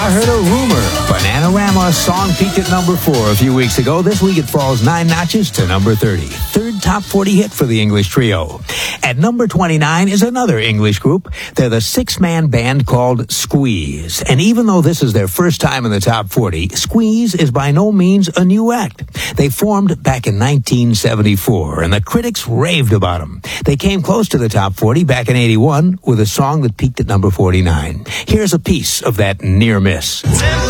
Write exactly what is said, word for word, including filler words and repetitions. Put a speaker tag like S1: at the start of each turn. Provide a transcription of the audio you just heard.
S1: I heard a rumor. Bananarama's song peaked at number four a few weeks ago. This week it falls nine notches to number thirty. Third top forty hit for the English trio. At number twenty-nine is another English group. They're the six-man band called Squeeze. And even though this is their first time in the top forty, Squeeze is by no means a new act. They formed back in nineteen seventy-four, and the critics raved about them. They came close to the top forty back in eighty-one with a song that peaked at number forty-nine. Here's a piece of that near miss.